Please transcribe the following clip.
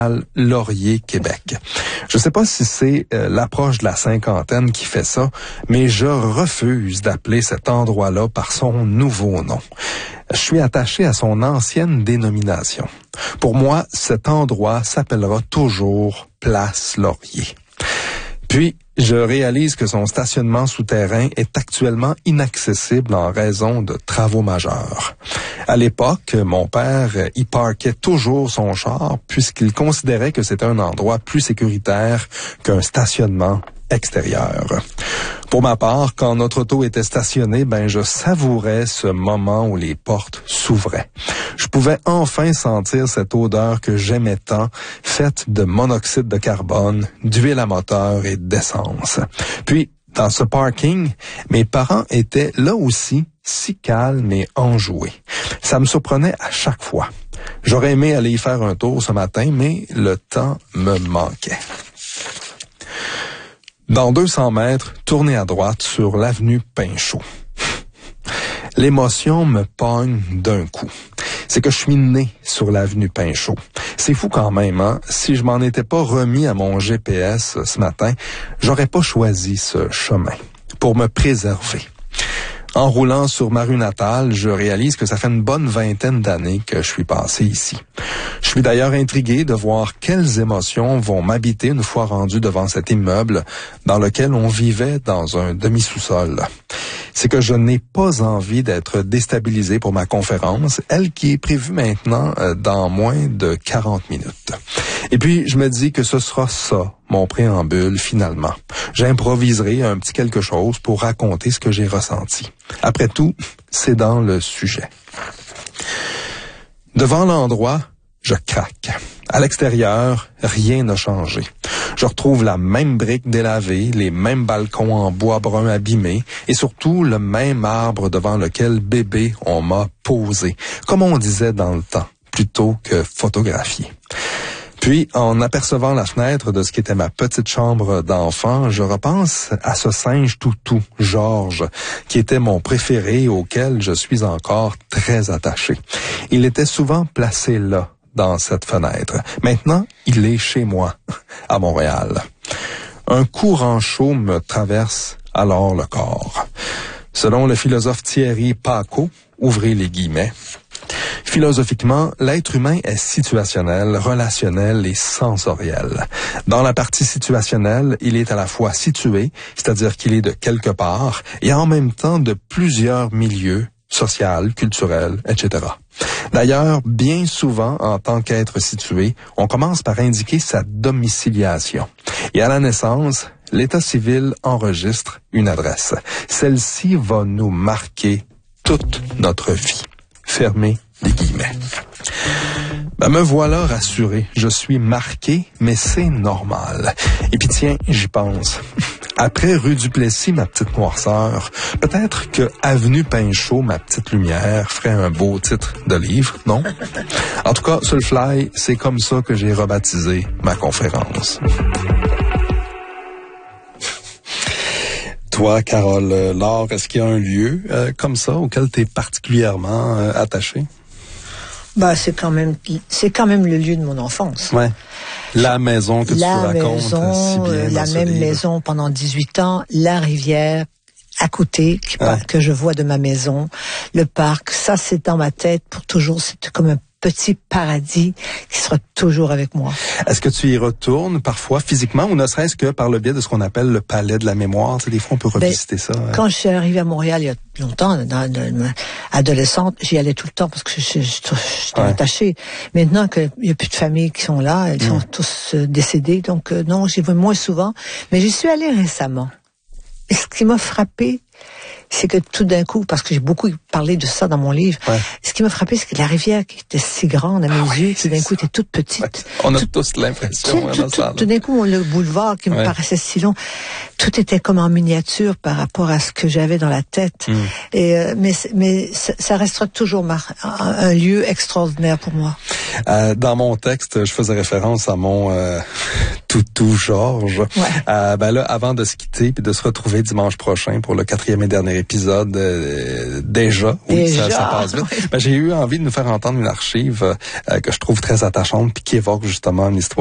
Laurier, Québec. Je sais pas si c'est l'approche de la cinquantaine qui fait ça, mais je refuse d'appeler cet endroit-là par son nouveau nom. Je suis attaché à son ancienne dénomination. Pour moi, cet endroit s'appellera toujours Place Laurier. Puis, je réalise que son stationnement souterrain est actuellement inaccessible en raison de travaux majeurs. À l'époque, mon père y parquait toujours son char puisqu'il considérait que c'était un endroit plus sécuritaire qu'un stationnement extérieur. Pour ma part, quand notre auto était stationnée, je savourais ce moment où les portes s'ouvraient. Je pouvais enfin sentir cette odeur que j'aimais tant, faite de monoxyde de carbone, d'huile à moteur et d'essence. Puis, dans ce parking, mes parents étaient là aussi si calmes et enjoués. Ça me surprenait à chaque fois. J'aurais aimé aller y faire un tour ce matin, mais le temps me manquait. Dans 200 mètres, tournez à droite sur l'avenue Pinchot. L'émotion me pogne d'un coup. C'est que je suis né sur l'avenue Pinchot. C'est fou quand même, hein? Si je m'en étais pas remis à mon GPS ce matin, j'aurais pas choisi ce chemin pour me préserver. En roulant sur ma rue natale, je réalise que ça fait une bonne vingtaine d'années que je suis passé ici. Je suis d'ailleurs intrigué de voir quelles émotions vont m'habiter une fois rendu devant cet immeuble dans lequel on vivait dans un demi-sous-sol. C'est que je n'ai pas envie d'être déstabilisé pour ma conférence, elle qui est prévue maintenant dans moins de 40 minutes. Et puis, je me dis que ce sera ça, mon préambule, finalement. J'improviserai un petit quelque chose pour raconter ce que j'ai ressenti. Après tout, c'est dans le sujet. Devant l'endroit, je craque. À l'extérieur, rien n'a changé. Je retrouve la même brique délavée, les mêmes balcons en bois brun abîmés et surtout le même arbre devant lequel bébé on m'a posé, comme on disait dans le temps, plutôt que photographié. Puis, en apercevant la fenêtre de ce qui était ma petite chambre d'enfant, je repense à ce singe toutou, Georges, qui était mon préféré auquel je suis encore très attaché. Il était souvent placé là, dans cette fenêtre. Maintenant, il est chez moi, à Montréal. Un courant chaud me traverse alors le corps. Selon le philosophe Thierry Paco, ouvrez les guillemets, philosophiquement, l'être humain est situationnel, relationnel et sensoriel. Dans la partie situationnelle, il est à la fois situé, c'est-à-dire qu'il est de quelque part, et en même temps de plusieurs milieux, social, culturel, etc. D'ailleurs, bien souvent, en tant qu'être situé, on commence par indiquer sa domiciliation. Et à la naissance, l'état civil enregistre une adresse. Celle-ci va nous marquer toute notre vie. Fermez les guillemets. Me voilà rassuré. Je suis marqué, mais c'est normal. Et puis tiens, j'y pense. Après rue Duplessis, ma petite noirceur, peut-être que avenue Pinchot, ma petite lumière, ferait un beau titre de livre, non? En tout cas, sur le fly, c'est comme ça que j'ai rebaptisé ma conférence. Toi, Carole Laure, est-ce qu'il y a un lieu comme ça auquel tu es particulièrement attaché? C'est quand même le lieu de mon enfance. Ouais. La maison que tu racontes si bien. La même maison pendant 18 ans, la rivière à côté que je vois de ma maison, le parc, ça c'est dans ma tête pour toujours, c'est comme un petit paradis qui sera toujours avec moi. Est-ce que tu y retournes parfois physiquement ou ne serait-ce que par le biais de ce qu'on appelle le palais de la mémoire? Tu sais, des fois, on peut revisiter ça. Quand je suis arrivée à Montréal il y a longtemps, adolescente, j'y allais tout le temps parce que j'étais attachée. Maintenant qu'il n'y a plus de familles qui sont là, elles sont tous décédées, donc non, j'y vais moins souvent. Mais j'y suis allée récemment. Et ce qui m'a frappée, c'est que tout d'un coup, parce que j'ai beaucoup parlé de ça dans mon livre, ce qui m'a frappé, c'est que la rivière qui était si grande à mes yeux, tout d'un coup était toute petite. On a tous l'impression. Tout d'un coup, le boulevard qui me paraissait si long, tout était comme en miniature par rapport à ce que j'avais dans la tête. Et mais ça restera toujours un lieu extraordinaire pour moi. Dans mon texte, je faisais référence à mon toutou Georges. Ouais. Ben là, avant de se quitter puis de se retrouver dimanche prochain pour le 4e et dernier épisode, déjà, ça passe vite. Oui. Ben, j'ai eu envie de nous faire entendre une archive que je trouve très attachante puis qui évoque justement une histoire